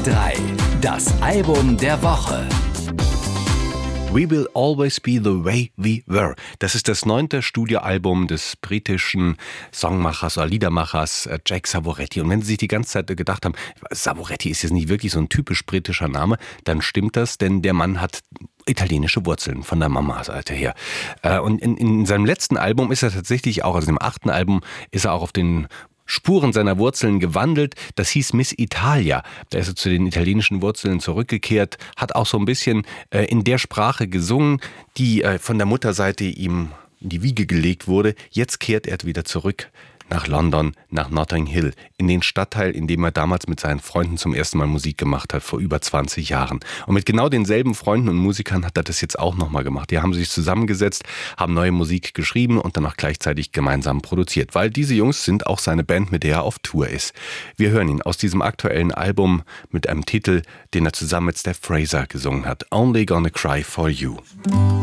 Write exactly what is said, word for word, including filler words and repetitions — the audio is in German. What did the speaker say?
drei. Das Album der Woche. We Will Always Be the Way We Were. Das ist das neunte Studioalbum des britischen Songmachers oder Liedermachers Jake Savoretti. Und wenn Sie sich die ganze Zeit gedacht haben, Savoretti ist jetzt nicht wirklich so ein typisch britischer Name, dann stimmt das, denn der Mann hat italienische Wurzeln von der Mama-Seite her. Und in, in seinem letzten Album ist er tatsächlich auch, also im achten Album, ist er auch auf den Spuren seiner Wurzeln gewandelt. Das hieß Miss Italia. Da ist er zu den italienischen Wurzeln zurückgekehrt, hat auch so ein bisschen äh, in der Sprache gesungen, die äh, von der Mutterseite ihm in die Wiege gelegt wurde. Jetzt kehrt er wieder zurück nach London, nach Notting Hill, in den Stadtteil, in dem er damals mit seinen Freunden zum ersten Mal Musik gemacht hat, vor über zwanzig Jahren. Und mit genau denselben Freunden und Musikern hat er das jetzt auch nochmal gemacht. Die haben sich zusammengesetzt, haben neue Musik geschrieben und dann auch gleichzeitig gemeinsam produziert, weil diese Jungs sind auch seine Band, mit der er auf Tour ist. Wir hören ihn aus diesem aktuellen Album mit einem Titel, den er zusammen mit Steph Fraser gesungen hat. Only Gonna Cry For You.